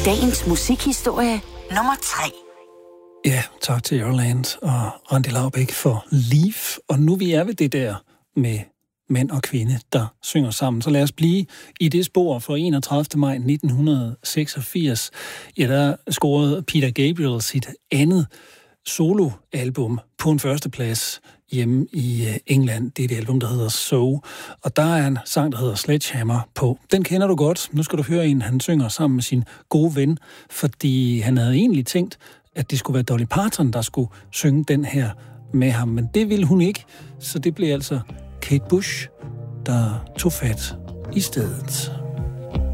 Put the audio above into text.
Dagens musikhistorie nummer 3. Ja, tak til Jørland og Randi Laubæk for Leaf. Og nu vi er ved det der med mand og kvinde, der synger sammen. Så lad os blive i det spor. For 31. maj 1986, ja, der scorede Peter Gabriel sit andet soloalbum på en førsteplads hjemme i England. Det er det album, der hedder So. Og der er en sang, der hedder Sledgehammer på. Den kender du godt. Nu skal du høre en, han synger sammen med sin gode ven, fordi han havde egentlig tænkt, at det skulle være Dolly Parton, der skulle synge den her med ham. Men det ville hun ikke, så det blev altså Kate Bush, der tog fat i stedet.